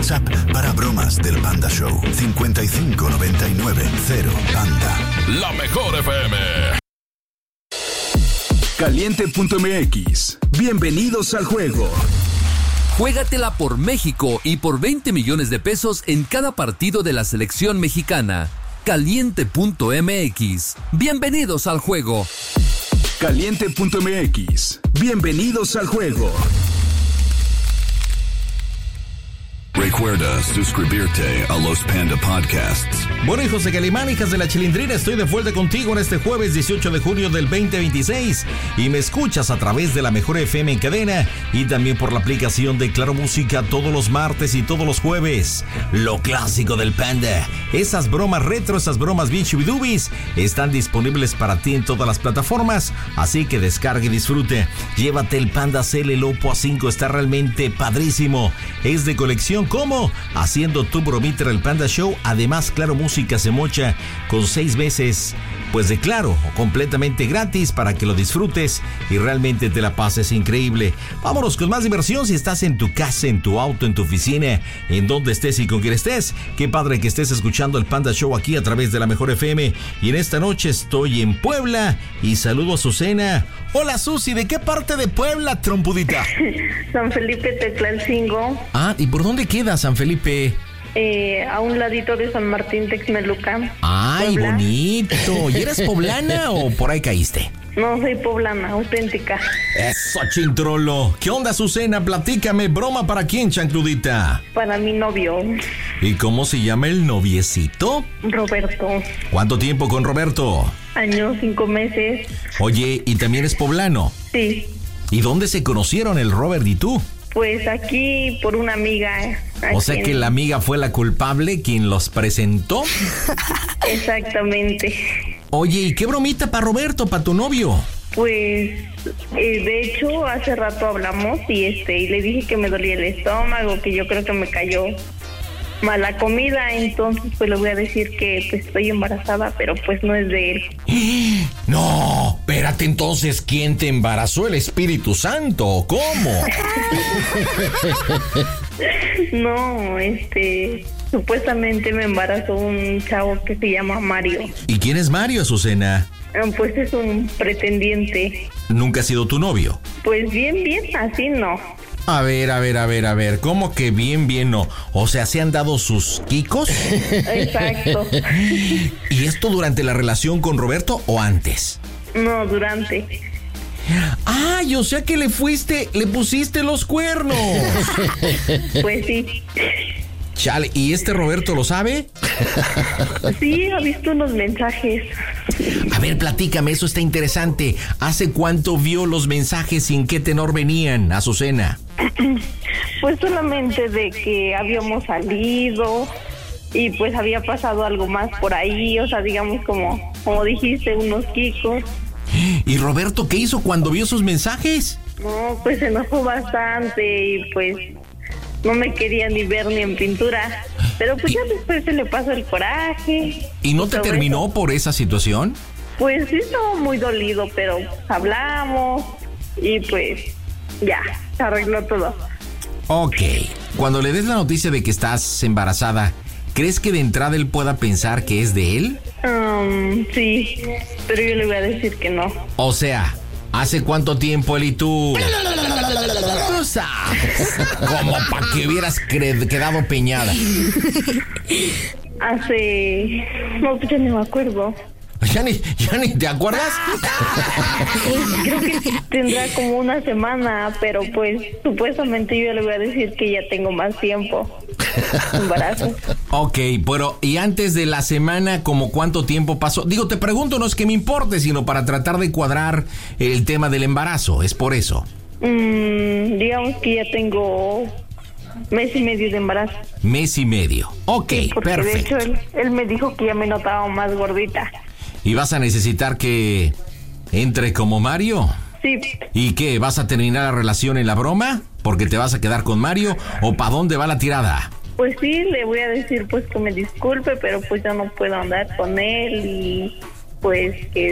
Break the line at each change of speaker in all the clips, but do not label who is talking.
WhatsApp para bromas del Panda Show. 5599-0Panda.
La mejor FM.
Caliente.mx. Bienvenidos al juego.
Juégatela por México y por 20 millones de pesos en cada partido de la selección mexicana. Caliente.mx. Bienvenidos al juego.
Caliente.mx. Bienvenidos al juego.
Recuerda suscribirte a los Panda Podcasts.
Bueno, hijos de Calimán, hijas de la Chilindrina, estoy de vuelta contigo en este jueves 18 de junio del 2026 y me escuchas a través de la mejor FM en cadena y también por la aplicación de Claro Música todos los martes y todos los jueves. Lo clásico del Panda, esas bromas retro, esas bromas bien chubidubis, están disponibles para ti en todas las plataformas, así que descargue y disfrute. Llévate el Panda CL Lopo A5, está realmente padrísimo. Es de colección. ¿Cómo? Haciendo tu bromita el Panda Show. Además, Claro Música se mocha con 6 meses, pues de Claro, completamente gratis para que lo disfrutes y realmente te la pases increíble. Vámonos con más diversión. Si estás en tu casa, en tu auto, en tu oficina, en donde estés y con quien estés, qué padre que estés escuchando el Panda Show aquí a través de la mejor FM. Y en esta noche estoy en Puebla y saludo a Azucena. Hola, Susi, ¿de qué parte de Puebla, trompudita?
San Felipe Teclalcingo.
Ah, ¿y por dónde queda San Felipe?
A un ladito de San Martín Texmelucan.
¡Ay, Puebla. Bonito! ¿Y eres poblana o por ahí caíste?
No, soy poblana, auténtica.
¡Eso, chintrolo! ¿Qué onda, Azucena? Platícame, ¿broma para quién, chancludita?
Para mi novio.
¿Y cómo se llama el noviecito?
Roberto.
¿Cuánto tiempo con Roberto?
Años, 5 meses.
Oye, ¿y también es poblano?
Sí.
¿Y dónde se conocieron el Robert y tú?
Pues aquí por una amiga.
O sea que la amiga fue la culpable, quien los presentó.
Exactamente.
Oye, ¿y qué bromita para Roberto, para tu novio?
Pues, de hecho, hace rato hablamos y le dije que me dolía el estómago, que yo creo que me cayó mala comida, entonces pues le voy a decir que pues, estoy embarazada, pero pues no es de él.
No, espérate, entonces, ¿quién te embarazó? ¿El Espíritu Santo o cómo?
No, supuestamente me embarazó un chavo que se llama Mario.
¿Y quién es Mario, Azucena?
Pues es un pretendiente.
¿Nunca ha sido tu novio?
Pues bien, así no.
A ver, ¿cómo que bien no? O sea, ¿se han dado sus quicos?
Exacto.
¿Y esto durante la relación con Roberto o antes?
No, durante.
¡Ay, o sea que le pusiste los cuernos!
Pues sí.
Chale, ¿y este Roberto lo sabe?
Sí, ha visto unos mensajes.
A ver, platícame, eso está interesante. ¿Hace cuánto vio los mensajes y en qué tenor venían, Azucena?
Pues solamente de que habíamos salido y pues había pasado algo más por ahí, o sea, digamos como dijiste, unos quicos.
¿Y Roberto qué hizo cuando vio sus mensajes?
No, pues se enojó bastante y pues no me quería ni ver ni en pintura. Pero pues ya después se le pasó el coraje.
¿Y no te terminó eso por esa situación?
Pues sí, estaba muy dolido, pero hablamos y pues ya, se arregló todo.
Ok, cuando le des la noticia de que estás embarazada, ¿crees que de entrada él pueda pensar que es de él?
Sí, pero yo le voy a decir que no.
O sea, ¿hace cuánto tiempo él y tú? Tú sabes, como para que hubieras quedado peñada.
No, pues ya no me acuerdo.
¿Ya ni te acuerdas?
Creo que tendrá como una semana, pero pues supuestamente yo le voy a decir que ya tengo más tiempo. Embarazo.
Ok, pero ¿y antes de la semana como cuánto tiempo pasó? Digo, te pregunto, no es que me importe, sino para tratar de cuadrar el tema del embarazo, es por eso.
Digamos que ya tengo 1.5 meses de embarazo.
1.5 meses, ok,
sí, porque
perfecto.
De hecho él me dijo que ya me notaba más gordita.
¿Y vas a necesitar que entre como Mario?
Sí.
¿Y qué? ¿Vas a terminar la relación en la broma? ¿Porque te vas a quedar con Mario? ¿O para dónde va la tirada?
Pues sí, le voy a decir pues que me disculpe, pero pues yo no puedo andar con él y pues que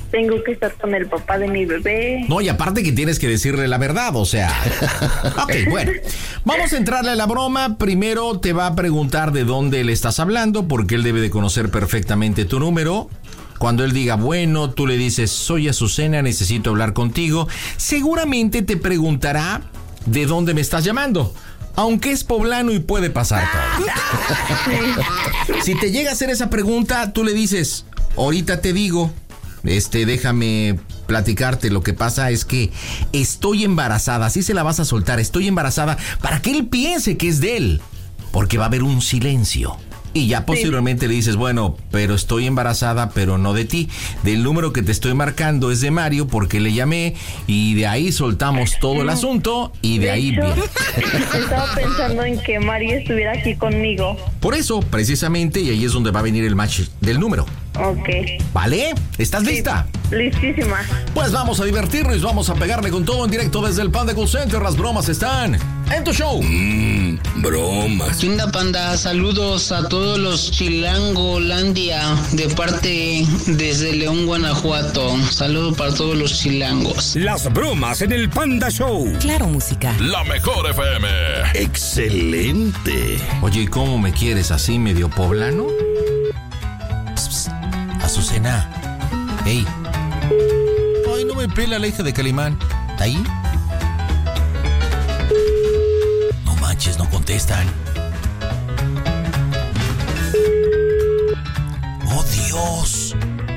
tengo que estar con el papá de mi bebé.
No, y aparte que tienes que decirle la verdad, o sea. Ok, bueno. Vamos a entrarle a la broma. Primero te va a preguntar de dónde le estás hablando, porque él debe de conocer perfectamente tu número. Cuando él diga, bueno, tú le dices, soy Azucena, necesito hablar contigo. Seguramente te preguntará de dónde me estás llamando. Aunque es poblano y puede pasar todo. Si te llega a hacer esa pregunta, tú le dices, ahorita te digo, déjame platicarte. Lo que pasa es que estoy embarazada. Así se la vas a soltar, estoy embarazada, para que él piense que es de él. Porque va a haber un silencio. Y ya posteriormente le dices, bueno, pero estoy embarazada, pero no de ti. Del número que te estoy marcando es de Mario, porque le llamé, y de ahí soltamos todo el asunto, y de ahí viene.
Estaba pensando en que Mario estuviera aquí conmigo.
Por eso, precisamente, y ahí es donde va a venir el match del número.
Ok.
¿Vale? ¿Estás lista?
Listísima.
Pues vamos a divertirnos, vamos a pegarle con todo en directo desde el Panda Call Center. Las bromas están en tu show.
Bromas.
¿Qué onda, panda? Saludos a todos los Chilangolandia de parte desde León, Guanajuato. Saludos para todos los chilangos.
Las bromas en el Panda Show.
Claro, música.
La mejor FM. Excelente.
Oye, ¿y cómo me quieres así, medio poblano? Psst, Azucena. Ey. Ay, no me pela la hija de Calimán. ¿Está ahí? No manches, no contestan. ¡Oh, Dios!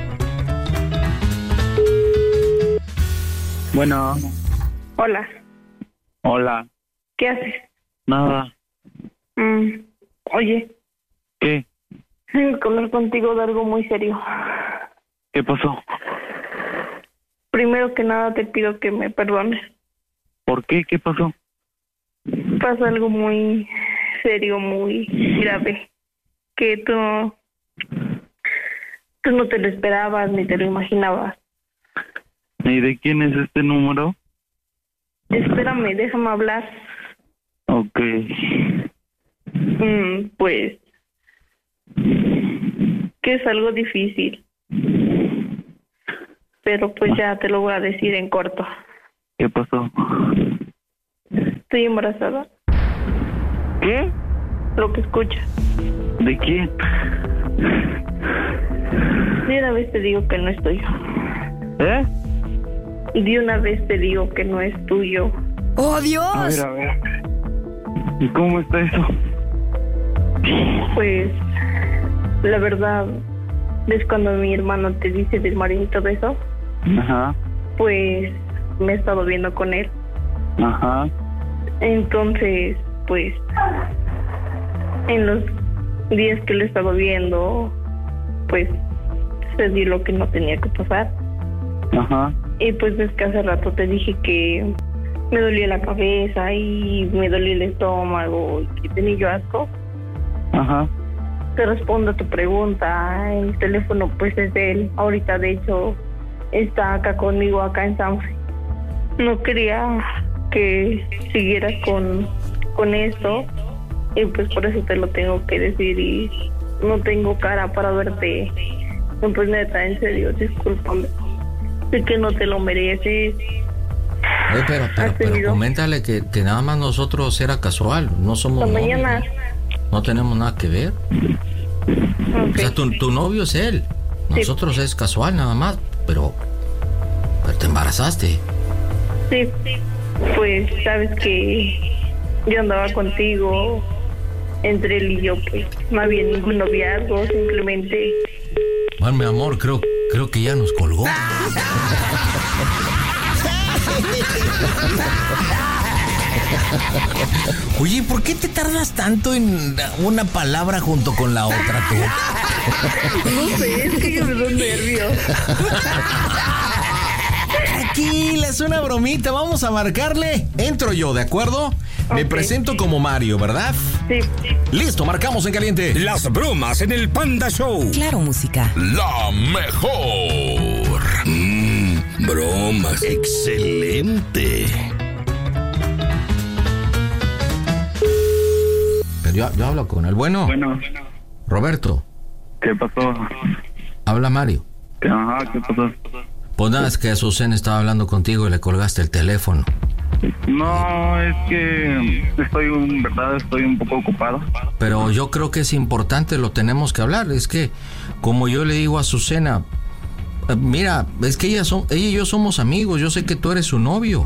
Bueno.
Hola.
Hola.
¿Qué haces?
Nada.
Oye,
¿Qué?
tengo que hablar contigo de algo muy serio.
¿Qué pasó?
Primero que nada te pido que me perdones.
¿Por qué? ¿Qué pasó?
Pasa algo muy serio, muy grave, que tú no te lo esperabas ni te lo imaginabas.
¿Y de quién es este número?
Espérame, déjame hablar.
Ok.
Pues que es algo difícil, pero pues ya te lo voy a decir en corto.
¿Qué pasó?
Estoy embarazada.
¿Qué?
Lo que escuchas.
¿De quién?
De una vez te digo que no es tuyo.
¿Eh?
De una vez te digo que no es tuyo.
¡Oh, Dios!
A ver. ¿Y cómo está eso?
Pues la verdad es cuando mi hermano te dice del Mario y todo eso.
Ajá.
Pues me he estado viendo con él.
Ajá.
Entonces, pues en los días que lo he estado viendo, pues se dio lo que no tenía que pasar.
Ajá.
Y pues ves que hace rato te dije que me dolía la cabeza y me dolía el estómago y que tenía yo asco.
Ajá.
Te respondo a tu pregunta. El teléfono pues es de él. Ahorita de hecho está acá conmigo, acá en Sanford. No quería que siguieras con esto y pues por eso te lo tengo que decir y no tengo cara para verte. No, pues neta, en serio, discúlpame. Sé que no te lo mereces.
Pero coméntale que nada más nosotros era casual, no somos
Hasta
novios,
mañana.
no tenemos nada que ver.
Okay.
O sea, tu novio es él, nosotros es casual nada más, pero te embarazaste.
Sí, pues sabes que yo andaba contigo, entre él y yo, pues no había ningún noviazgo, simplemente...
Bueno, mi amor, creo que ya nos colgó. Oye, ¿por qué te tardas tanto en una palabra junto con la otra tú?
No sé, es que yo me doy nervios.
Tranquila, es una bromita, vamos a marcarle. Entro yo, ¿de acuerdo? Me presento como Mario, ¿verdad?
Sí.
Listo, marcamos en caliente.
Las bromas en el Panda Show.
Claro, música.
La mejor. Bromas. Excelente.
Pero yo hablo con él. Bueno, Roberto,
¿Qué pasó?
habla Mario.
Ajá, ¿qué pasó?
Pues nada, es que Azucena estaba hablando contigo y le colgaste el teléfono.
No, es que estoy un poco ocupado.
Pero yo creo que es importante, lo tenemos que hablar. Es que, como yo le digo a Azucena, mira, es que ella y yo somos amigos. Yo sé que tú eres su novio.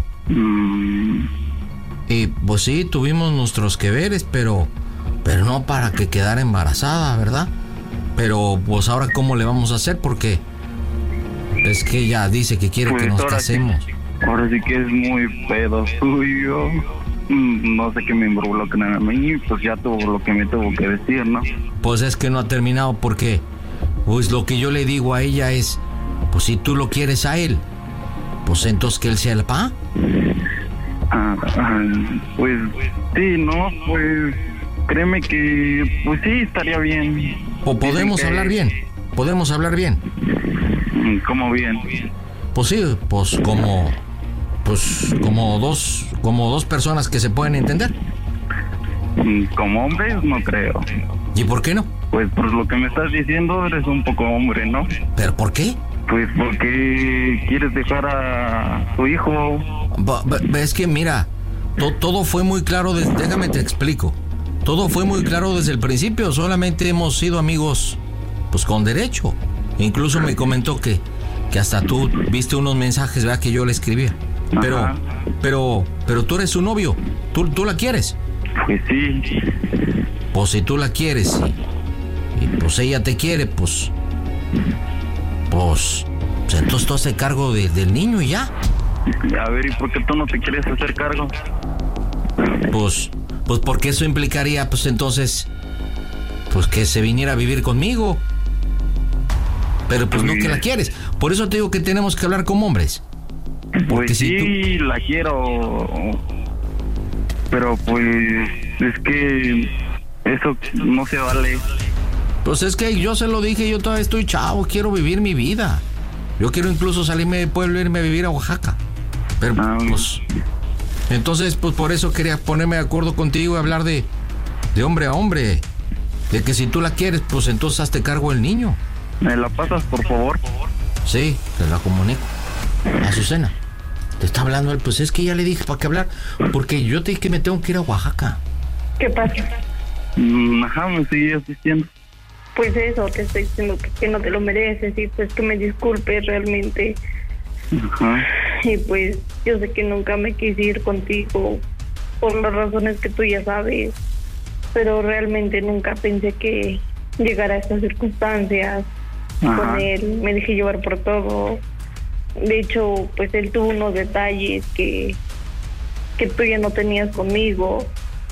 Y pues sí, tuvimos nuestros que veres, pero no para que quedara embarazada, ¿verdad? Pero pues ahora ¿cómo le vamos a hacer? Porque es que ella dice que quiere que nos casemos.
Ahora sí que es muy pedo suyo. No sé qué me involucran a mí, pues ya tuvo lo que me tuvo que decir, ¿no?
Pues es que no ha terminado porque pues lo que yo le digo a ella es, pues si tú lo quieres a él, pues entonces que él sea el papá.
Pues sí, no, pues créeme que pues sí estaría bien.
O podemos hablar bien. Podemos hablar bien.
¿Cómo bien?
Pues sí, pues como dos personas que se pueden entender.
Como hombres no creo.
¿Y por qué no?
Pues por lo que me estás diciendo eres un poco hombre, ¿no?
¿Pero por qué?
Pues porque quieres dejar a tu hijo.
Es que mira, todo fue muy claro, déjame te explico. Todo fue muy claro desde el principio, solamente hemos sido amigos pues con derecho. Incluso me comentó que hasta tú viste unos mensajes, ¿verdad? Que yo le escribía. Pero tú eres su novio, ¿tú la quieres?
Pues sí.
Pues si tú la quieres y pues ella te quiere, pues entonces tú haces cargo del niño y ya.
A ver, ¿y por qué tú no te quieres hacer cargo?
Pues porque eso implicaría, pues entonces, pues que se viniera a vivir conmigo. Pero pues no que la quieres. Por eso te digo que tenemos que hablar como hombres. Porque
pues
si
sí, la quiero. Pero pues es que eso no se vale.
Pues es que yo se lo dije, yo todavía estoy chavo, quiero vivir mi vida. Yo quiero incluso salirme del pueblo e irme a vivir a Oaxaca. Pero pues... Entonces, pues por eso quería ponerme de acuerdo contigo y hablar de hombre a hombre. De que si tú la quieres, pues entonces hazte cargo del niño.
¿Me la pasas, por favor?
Sí, te la comunico. Azucena, te está hablando él. Pues es que ya le dije para qué hablar. Porque yo te dije que me tengo que ir a Oaxaca.
¿Qué pasa?
Ajá, me sigues diciendo.
Pues eso, te estoy diciendo que no te lo mereces y pues que me disculpes realmente.
Ajá.
Y pues yo sé que nunca me quise ir contigo por las razones que tú ya sabes, pero realmente nunca pensé que llegara a estas circunstancias.
Ajá.
Con él me dejé llevar por todo. De hecho, pues él tuvo unos detalles que tú ya no tenías conmigo.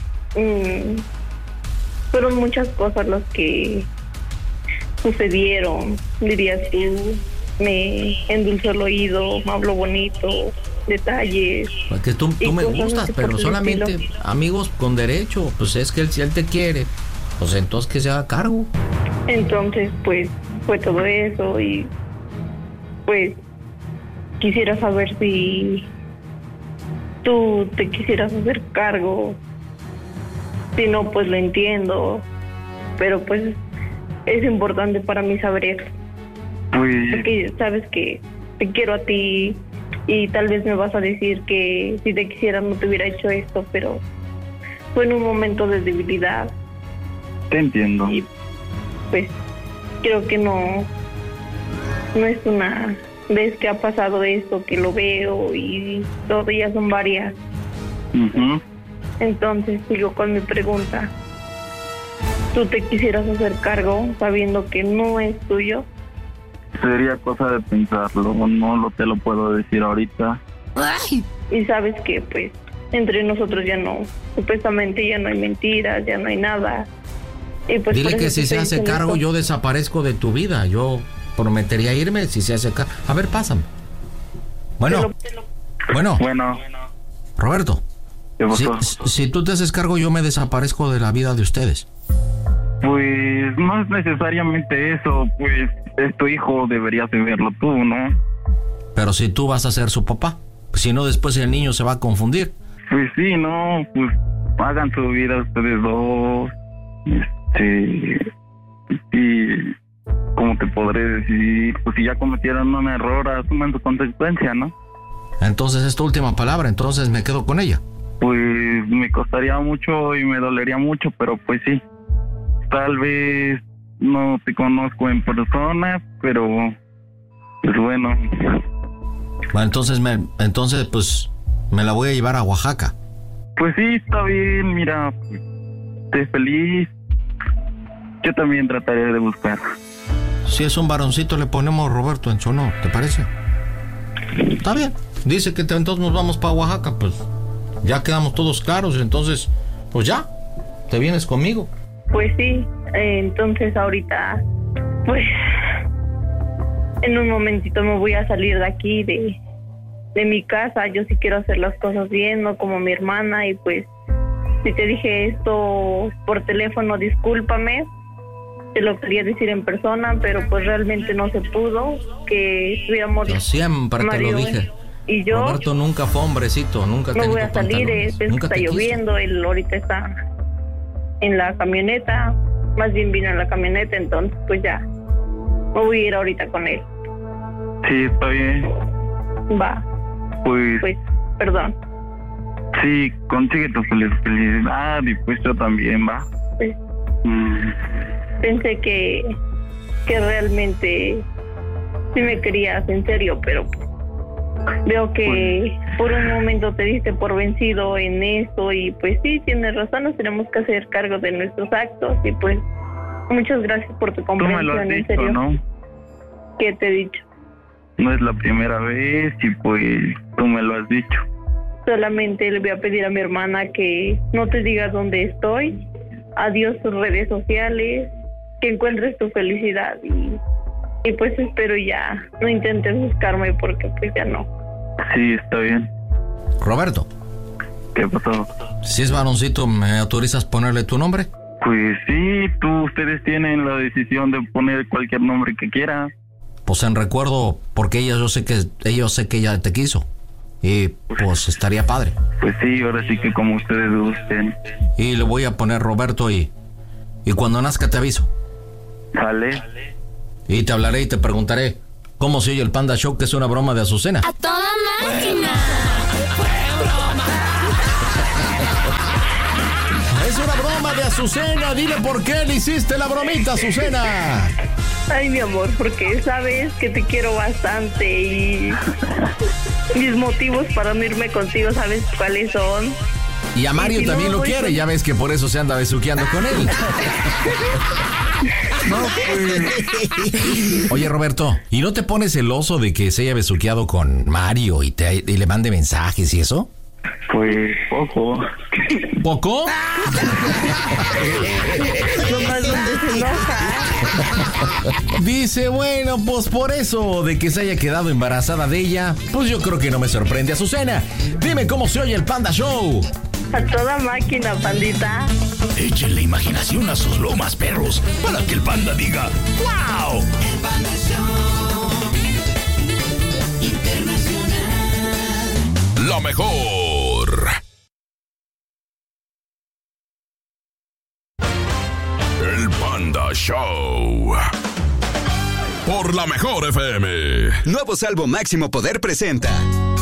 Fueron muchas cosas las que sucedieron, dirías tú. Me endulzó el oído, me habló bonito, detalles.
Porque tú me gustas, pero solamente amigos con derecho. Pues es que si él te quiere, pues entonces que se haga cargo.
Entonces, pues fue todo eso y pues quisiera saber si tú te quisieras hacer cargo. Si no, pues lo entiendo, pero pues es importante para mí saber eso. Porque sabes que te quiero a ti y tal vez me vas a decir que si te quisiera no te hubiera hecho esto, pero fue en un momento de debilidad.
Te entiendo.
Y pues creo que no es una vez que ha pasado esto que lo veo y todo, ya son varias.
Uh-huh.
Entonces sigo con mi pregunta. ¿Tú te quisieras hacer cargo sabiendo que no es tuyo?
Sería cosa de pensarlo, no te lo puedo decir ahorita.
Ay. Y sabes que pues entre nosotros ya no, supuestamente ya no hay mentiras, ya no hay nada. Y pues
dile que si se hace cargo yo desaparezco de tu vida. Yo prometería irme si se hace cargo. A ver, pásame. Bueno. Bueno. Roberto. Si tú te haces cargo yo me desaparezco de la vida de ustedes.
Pues no es necesariamente eso, pues es tu hijo, deberías de verlo tú, ¿no?
Pero si tú vas a ser su papá, si no después el niño se va a confundir.
Pues sí, no, pues hagan su vida ustedes dos. Y ¿cómo te puedo podré decidir, pues si ya cometieron un error, asuman su consecuencia, ¿no?
Entonces es tu última palabra, entonces me quedo con ella.
Pues me costaría mucho y me dolería mucho, pero pues sí. Tal vez no te conozco en persona, pero pues bueno.
Bueno, entonces pues me la voy a llevar a Oaxaca.
Pues sí, está bien, mira, esté feliz. Yo también trataré de buscar.
Si es un varoncito, le ponemos Roberto en su honor, ¿te parece? Está bien. Dice que entonces nos vamos para Oaxaca, pues ya quedamos todos claros, entonces, pues ya, te vienes conmigo.
Pues sí, entonces ahorita, pues, en un momentito me voy a salir de aquí, de mi casa. Yo sí quiero hacer las cosas bien, no como mi hermana, y pues, si te dije esto por teléfono, discúlpame. Te lo quería decir en persona, pero pues realmente no se pudo, que estuviéramos...
Yo siempre
Mario,
te lo dije.
Y yo...
Roberto nunca fue hombrecito, nunca
me voy a salir, está lloviendo, él ahorita está en la camioneta, más bien vino en la camioneta, entonces pues ya, me voy a ir ahorita con él.
Sí, está bien.
Va.
Pues
perdón.
Sí, consigue tu felicidad y pues yo también, va.
Pues, pensé que realmente sí me querías en serio, pero veo que por un momento te diste por vencido en eso, y pues sí, tienes razón, nos tenemos que hacer cargo de nuestros actos, y pues muchas gracias por tu comprensión.
Tú me lo has
en
dicho,
serio.
¿no?
¿Qué te he dicho?
No es la primera vez y pues tú me lo has dicho.
Solamente le voy a pedir a mi hermana que no te diga dónde estoy, adiós tus redes sociales, que encuentres tu felicidad, y pues espero ya no intentes buscarme, porque pues ya no.
Sí, está bien.
Roberto.
¿Qué pasó?
Si es varoncito, ¿me autorizas ponerle tu nombre?
Pues sí, ustedes tienen la decisión de poner cualquier nombre que quieran.
Pues en recuerdo, porque yo sé que ella te quiso. Y pues estaría padre.
Pues sí, ahora sí que como ustedes gusten.
Y le voy a poner Roberto y cuando nazca te aviso.
¿Sale?
Y te hablaré y te preguntaré cómo se oye el Panda Show, que es una broma de Azucena.
¡A toda máquina!
Es una broma de Azucena. Dile por qué le hiciste la bromita, Azucena.
Ay, mi amor, porque sabes que te quiero bastante y mis motivos para no irme contigo, ¿sabes cuáles son?
Y a Mario también lo quiere, ya ves que por eso se anda besuqueando con él.
No, pues...
Oye, Roberto, ¿y no te pones celoso de que se haya besuqueado con Mario y le mande mensajes y eso?
Pues poco.
¿Poco?
Nomás donde se enoja.
Dice, bueno, pues por eso de que se haya quedado embarazada de ella, pues yo creo que no me sorprende, Azucena. Dime cómo se oye el Panda Show.
A toda máquina, pandita.
Échenle imaginación a sus lomas, perros, para que el panda diga ¡wow!
El Panda Show Internacional.
La mejor. El Panda Show. Por la mejor FM.
Nuevo Salvo Máximo Poder presenta